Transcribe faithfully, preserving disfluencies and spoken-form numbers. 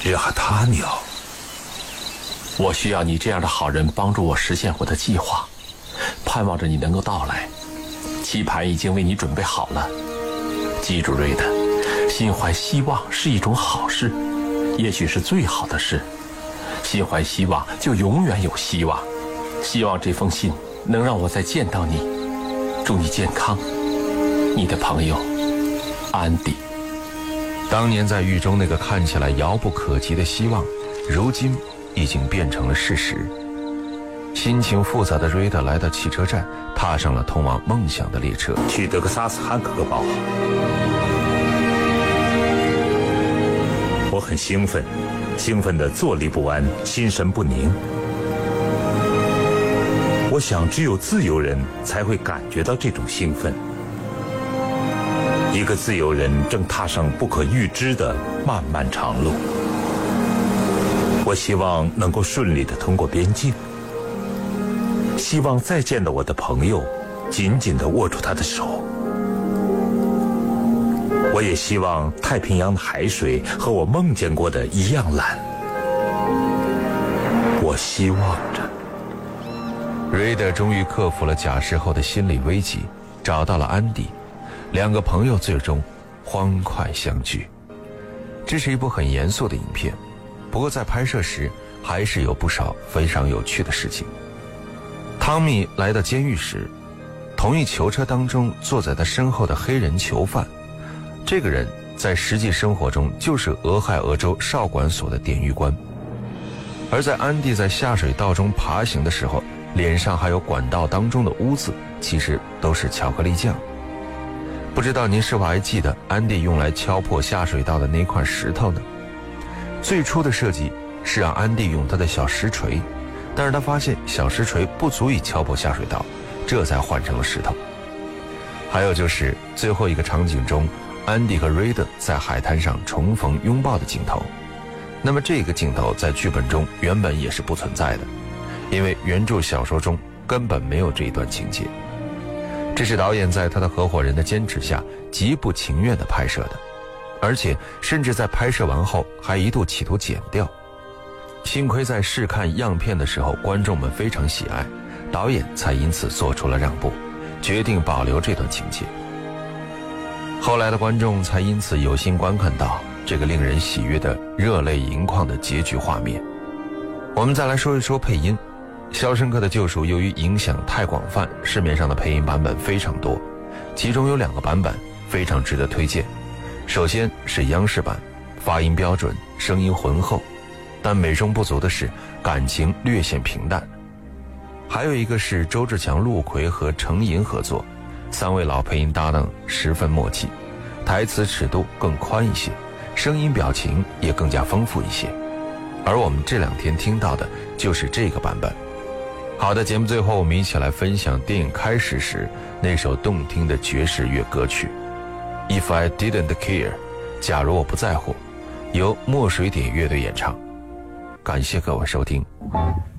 亚他鸟， 我需要你这样的好人帮助我实现我的计划，盼望着你能够到来。棋盘已经为你准备好了。记住，瑞德，心怀希望是一种好事，也许是最好的事。心怀希望就永远有希望。希望这封信能让我再见到你。祝你健康，你的朋友安迪。 当年在狱中那个看起来遥不可及的希望，如今已经变成了事实。心情复杂的瑞德来到汽车站，踏上了通往梦想的列车， 去德克萨斯汉克堡。我很兴奋，兴奋的坐立不安，心神不宁。我想只有自由人才会感觉到这种兴奋。一个自由人正踏上不可预知的漫漫长路。我希望能够顺利地通过边境，希望再见到我的朋友，紧紧地握住他的手。我也希望太平洋的海水和我梦见过的一样蓝。我希望着。 瑞德终于克服了假释后的心理危机，找到了安迪，两个朋友最终欢快相聚。这是一部很严肃的影片，不过在拍摄时还是有不少非常有趣的事情。汤米来到监狱时，同一囚车当中坐在他身后的黑人囚犯，这个人在实际生活中就是俄亥俄州少管所的典狱官。而在安迪在下水道中爬行的时候，脸上还有管道当中的污渍，其实都是巧克力酱。不知道您是否还记得安迪用来敲破下水道的那块石头呢？最初的设计是让安迪用他的小石锤，但是他发现小石锤不足以敲破下水道，这才换成了石头。还有就是最后一个场景中，安迪和瑞德在海滩上重逢拥抱的镜头，那么这个镜头在剧本中原本也是不存在的，因为原著小说中根本没有这一段情节。这是导演在他的合伙人的坚持下极不情愿地拍摄的，而且甚至在拍摄完后还一度企图剪掉。幸亏在试看样片的时候观众们非常喜爱，导演才因此做出了让步，决定保留这段情节。后来的观众才因此有幸观看到这个令人喜悦的热泪盈眶的结局画面。我们再来说一说配音。《肖申克的救赎》由于影响太广泛，市面上的配音版本非常多，其中有两个版本非常值得推荐。首先是央视版，发音标准，声音浑厚，但美中不足的是感情略显平淡。还有一个是周志强、陆奎和程银合作，三位老配音搭档十分默契，台词尺度更宽一些，声音表情也更加丰富一些。而我们这两天听到的就是这个版本。好的，节目最后我们一起来分享电影开始时那首动听的爵士乐歌曲 If I Didn't Care， 假如我不在乎，由墨水点乐队演唱。感谢各位收听。